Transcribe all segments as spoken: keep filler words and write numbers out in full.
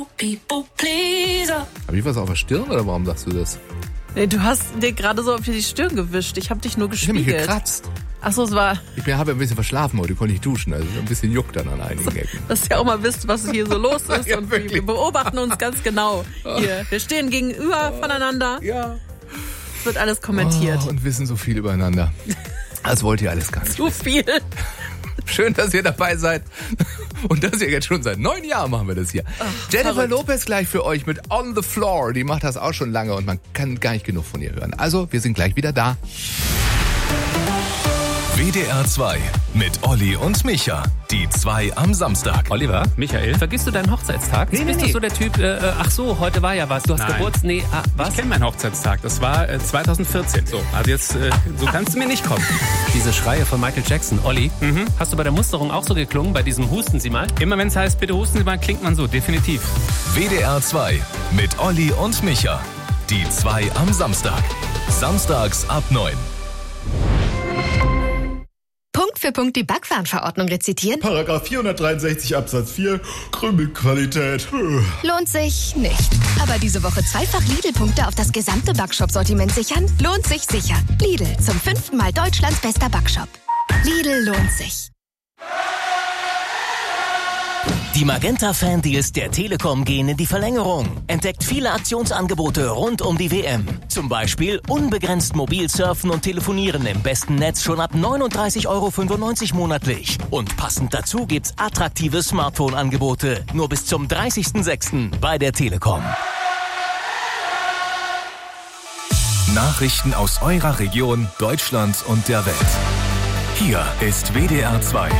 Hab ich was auf der Stirn oder warum sagst du das? Nee, du hast dir gerade so auf die Stirn gewischt. Ich habe dich nur Ich hab gespiegelt. mich gekratzt. Achso, es war, Ich habe ein bisschen verschlafen heute, konnte nicht duschen. Also ein bisschen juckt dann an einigen Ecken. dass ihr auch mal wisst, was hier so los ist. Ja, und wir, wirklich. wir beobachten uns ganz genau hier. Wir stehen gegenüber voneinander. Ja. Es wird alles kommentiert. Oh, und wissen so viel übereinander. Das wollt ihr alles gar nicht. Zu viel. Schön, dass ihr dabei seid. Und das ja jetzt schon seit neun Jahren machen wir das hier. Ach, Jennifer verrückt. Lopez gleich für euch mit On the Floor. Die macht das auch schon lange und man kann gar nicht genug von ihr hören. Also, wir sind gleich wieder da. W D R zwei mit Olli und Micha. Die zwei am Samstag. Oliver, Michael, vergisst du deinen Hochzeitstag? Nee, Bist nee, du nee. so der Typ, äh, ach so, heute war ja was, du hast Nein. Geburtstag, nee, ah, was? ich kenne meinen Hochzeitstag. Das war äh, zwanzig vierzehn. So, also jetzt, äh, so kannst du mir nicht kommen. Diese Schreie von Michael Jackson. Olli, Mhm. hast du bei der Musterung auch so geklungen, bei diesem Husten Sie mal? Immer wenn es heißt, bitte husten Sie mal, klingt man so, definitiv. W D R zwei mit Olli und Micha. Die zwei am Samstag. Samstags ab neun. Punkt für Punkt die Backwarenverordnung rezitieren? Paragraph vierhundertdreiundsechzig Absatz vier, Krümelqualität. Lohnt sich nicht. Aber diese Woche zweifach Lidl-Punkte auf das gesamte Backshop-Sortiment sichern? Lohnt sich sicher. Lidl, zum fünften Mal Deutschlands bester Backshop. Lidl lohnt sich. Die Magenta-Fan-Deals der Telekom gehen in die Verlängerung. Entdeckt viele Aktionsangebote rund um die W M. Zum Beispiel unbegrenzt mobil surfen und telefonieren im besten Netz schon ab neununddreißig Euro fünfundneunzig monatlich. Und passend dazu gibt's attraktive Smartphone-Angebote. Nur bis zum dreißigsten sechsten bei der Telekom. Nachrichten aus eurer Region, Deutschland und der Welt. Hier ist W D R zwei.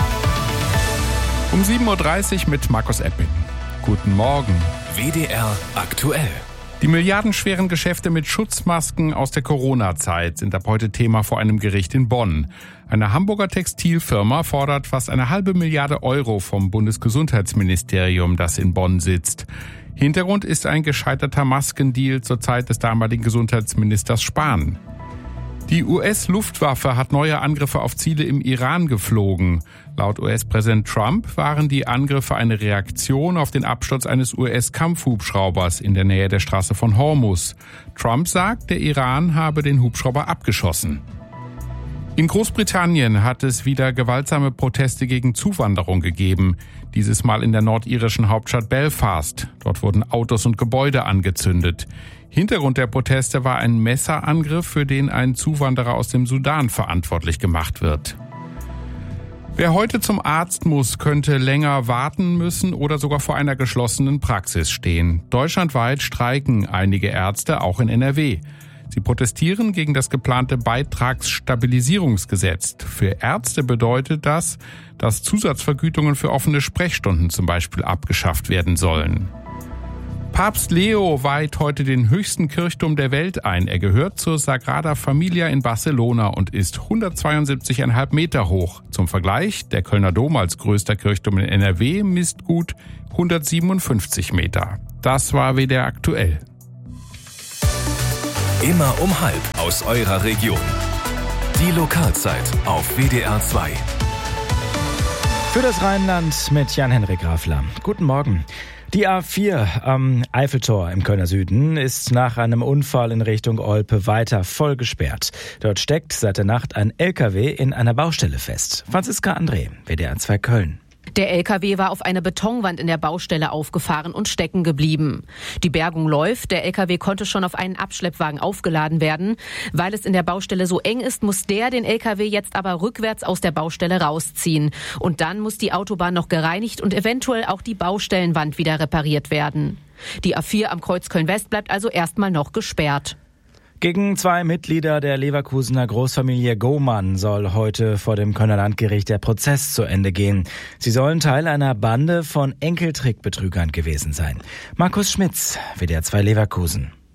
Um sieben Uhr dreißig mit Markus Epping. Guten Morgen. W D R aktuell. Die milliardenschweren Geschäfte mit Schutzmasken aus der Corona-Zeit sind ab heute Thema vor einem Gericht in Bonn. Eine Hamburger Textilfirma fordert fast eine halbe Milliarde Euro vom Bundesgesundheitsministerium, das in Bonn sitzt. Hintergrund ist ein gescheiterter Maskendeal zur Zeit des damaligen Gesundheitsministers Spahn. Die U S-Luftwaffe hat neue Angriffe auf Ziele im Iran geflogen. Laut U S-Präsident Trump waren die Angriffe eine Reaktion auf den Absturz eines U S-Kampfhubschraubers in der Nähe der Straße von Hormuz. Trump sagt, der Iran habe den Hubschrauber abgeschossen. In Großbritannien hat es wieder gewaltsame Proteste gegen Zuwanderung gegeben. Dieses Mal in der nordirischen Hauptstadt Belfast. Dort wurden Autos und Gebäude angezündet. Hintergrund der Proteste war ein Messerangriff, für den ein Zuwanderer aus dem Sudan verantwortlich gemacht wird. Wer heute zum Arzt muss, könnte länger warten müssen oder sogar vor einer geschlossenen Praxis stehen. Deutschlandweit streiken einige Ärzte, auch in N R W. Sie protestieren gegen das geplante Beitragsstabilisierungsgesetz. Für Ärzte bedeutet das, dass Zusatzvergütungen für offene Sprechstunden zum Beispiel abgeschafft werden sollen. Papst Leo weiht heute den höchsten Kirchturm der Welt ein. Er gehört zur Sagrada Familia in Barcelona und ist hundertzweiundsiebzig Komma fünf Meter hoch. Zum Vergleich, der Kölner Dom als größter Kirchturm in N R W misst gut hundertsiebenundfünfzig Meter. Das war W D R aktuell. Immer um halb aus eurer Region. Die Lokalzeit auf W D R zwei. Für das Rheinland mit Jan-Henrik Grafler. Guten Morgen. Die A vier am Eiffeltor im Kölner Süden ist nach einem Unfall in Richtung Olpe weiter voll gesperrt. Dort steckt seit der Nacht ein L K W in einer Baustelle fest. Franziska André, W D R zwei Köln. Der L K W war auf eine Betonwand in der Baustelle aufgefahren und stecken geblieben. Die Bergung läuft. Der L K W konnte schon auf einen Abschleppwagen aufgeladen werden. Weil es in der Baustelle so eng ist, muss der den L K W jetzt aber rückwärts aus der Baustelle rausziehen. Und dann muss die Autobahn noch gereinigt und eventuell auch die Baustellenwand wieder repariert werden. Die A vier am Kreuz Köln-West bleibt also erstmal noch gesperrt. Gegen zwei Mitglieder der Leverkusener Großfamilie Gohmann soll heute vor dem Kölner Landgericht der Prozess zu Ende gehen. Sie sollen Teil einer Bande von Enkeltrickbetrügern gewesen sein. Markus Schmitz, W D R zwei Leverkusen.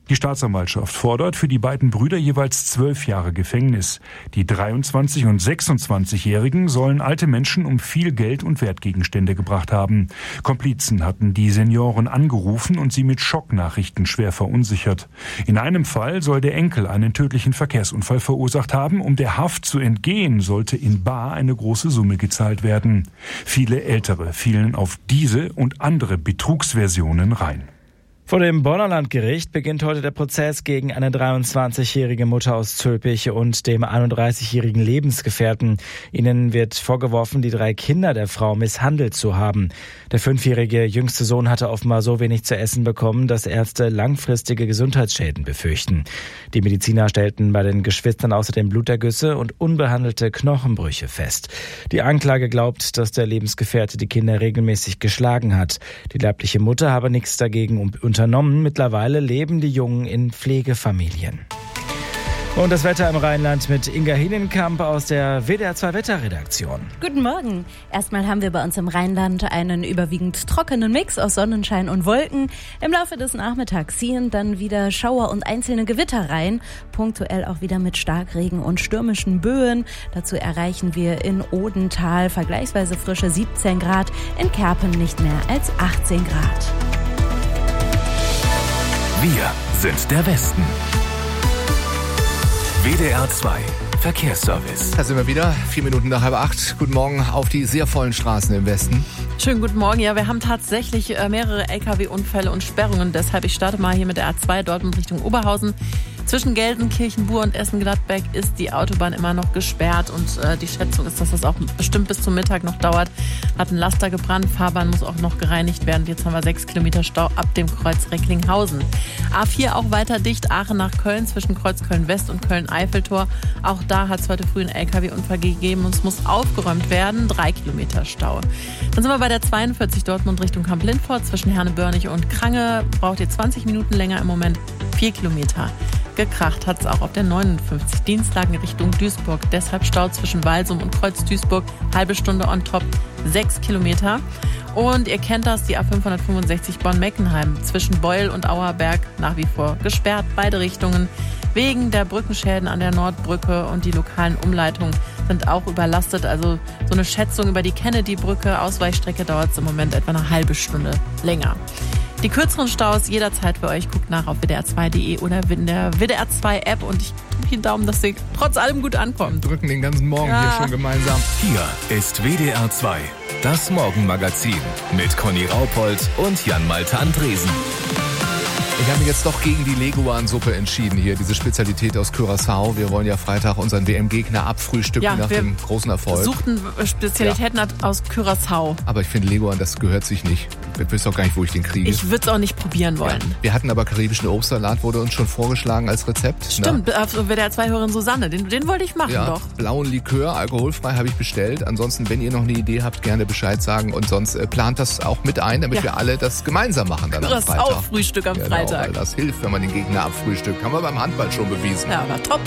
Die Staatsanwaltschaft fordert für die beiden Brüder jeweils zwölf Jahre Gefängnis. Die dreiundzwanzig- und sechsundzwanzigjährigen sollen alte Menschen um viel Geld und Wertgegenstände gebracht haben. Komplizen hatten die Senioren angerufen und sie mit Schocknachrichten schwer verunsichert. In einem Fall soll der Enkel einen tödlichen Verkehrsunfall verursacht haben. Um der Haft zu entgehen, sollte in bar eine große Summe gezahlt werden. Viele Ältere fielen auf diese und andere Betrugsversionen rein. Vor dem Bonner Landgericht beginnt heute der Prozess gegen eine dreiundzwanzigjährige Mutter aus Zülpich und dem einunddreißigjährigen Lebensgefährten. Ihnen wird vorgeworfen, die drei Kinder der Frau misshandelt zu haben. Der fünfjährige jüngste Sohn hatte offenbar so wenig zu essen bekommen, dass Ärzte langfristige Gesundheitsschäden befürchten. Die Mediziner stellten bei den Geschwistern außerdem Blutergüsse und unbehandelte Knochenbrüche fest. Die Anklage glaubt, dass der Lebensgefährte die Kinder regelmäßig geschlagen hat. Die leibliche Mutter habe nichts dagegen unternommen. Mittlerweile leben die Jungen in Pflegefamilien. Und das Wetter im Rheinland mit Inga Hienenkamp aus der W D R zwei Wetterredaktion. Guten Morgen. Erstmal haben wir bei uns im Rheinland einen überwiegend trockenen Mix aus Sonnenschein und Wolken. Im Laufe des Nachmittags ziehen dann wieder Schauer und einzelne Gewitter rein. Punktuell auch wieder mit Starkregen und stürmischen Böen. Dazu erreichen wir in Odenthal vergleichsweise frische siebzehn Grad, in Kerpen nicht mehr als achtzehn Grad. Wir sind der Westen. W D R zwei Verkehrsservice. Da sind wir wieder, vier Minuten nach halb acht. Guten Morgen auf die sehr vollen Straßen im Westen. Schönen guten Morgen. Ja, wir haben tatsächlich mehrere L K W-Unfälle und Sperrungen. Deshalb, ich starte mal hier mit der A zwei Dortmund Richtung Oberhausen. Zwischen Gelsenkirchen, Buhr und Essen-Gladbeck ist die Autobahn immer noch gesperrt und äh, die Schätzung ist, dass das auch bestimmt bis zum Mittag noch dauert. Hat ein Laster gebrannt, Fahrbahn muss auch noch gereinigt werden. Jetzt haben wir sechs Kilometer Stau ab dem Kreuz Recklinghausen. A vier auch weiter dicht, Aachen nach Köln zwischen Kreuz Köln-West und Köln-Eiffeltor. Auch da hat es heute früh einen L K W-Unfall gegeben und es muss aufgeräumt werden. Drei Kilometer Stau. Dann sind wir bei der zweiundvierzig Dortmund Richtung Kamp-Lindfort zwischen Herne-Börnich und Krange. Braucht ihr zwanzig Minuten länger im Moment. Vier Kilometer. Gekracht hat es auch auf der neunundfünfzig Dienstlagen Richtung Duisburg. Deshalb Stau zwischen Walsum und Kreuz Duisburg. Halbe Stunde on top, sechs Kilometer. Und ihr kennt das, die A fünfhundertfünfundsechzig Bonn-Meckenheim zwischen Beul und Auerberg nach wie vor gesperrt. Beide Richtungen wegen der Brückenschäden an der Nordbrücke und die lokalen Umleitungen sind auch überlastet. Also so eine Schätzung über die Kennedy-Brücke, Ausweichstrecke dauert es im Moment etwa eine halbe Stunde länger. Die kürzeren Staus jederzeit für euch. Guckt nach auf W D R zwei Punkt de oder in der W D R zwei App. Und ich drücke den Daumen, dass sie trotz allem gut ankommt. Wir drücken den ganzen Morgen ja. hier schon gemeinsam. Hier ist W D R zwei, das Morgenmagazin mit Conny Raupold und Jan-Malte Andresen. Ich habe mich jetzt doch gegen die Leguan-Suppe entschieden hier, diese Spezialität aus Curaçao. Wir wollen ja Freitag unseren W M-Gegner abfrühstücken ja, nach dem großen Erfolg. Wir suchten Spezialitäten ja. aus Curaçao. Aber ich finde Leguan, das gehört sich nicht. Ich weiß auch gar nicht, wo ich den kriege. Ich würde es auch nicht probieren wollen. Ja. Wir hatten aber karibischen Obstsalat, wurde uns schon vorgeschlagen als Rezept. Stimmt, W D R zwei Hörerin Susanne, den, den wollte ich machen ja, doch. Blauen Likör, alkoholfrei habe ich bestellt. Ansonsten, wenn ihr noch eine Idee habt, gerne Bescheid sagen. Und sonst äh, plant das auch mit ein, damit ja. wir alle das gemeinsam machen dann am Freitag. Curaçao-Frühstück am genau, Freitag. Weil das hilft, wenn man den Gegner abfrühstückt. Haben wir beim Handball schon bewiesen. Ja, aber top.